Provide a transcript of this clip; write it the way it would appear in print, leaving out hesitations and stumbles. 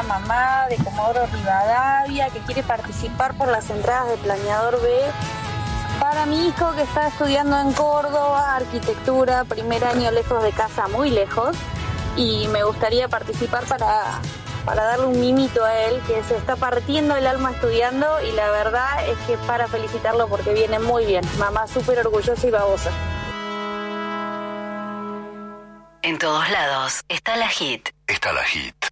mamá de Comodoro Rivadavia que quiere participar por las entradas de Planeador B para mi hijo que está estudiando en Córdoba, arquitectura, primer año lejos de casa, muy lejos, y me gustaría participar para darle un mimito a él, que se está partiendo el alma estudiando, y la verdad es que para felicitarlo porque viene muy bien. Mamá súper orgullosa y babosa. En todos lados está la Hit. Está la Hit.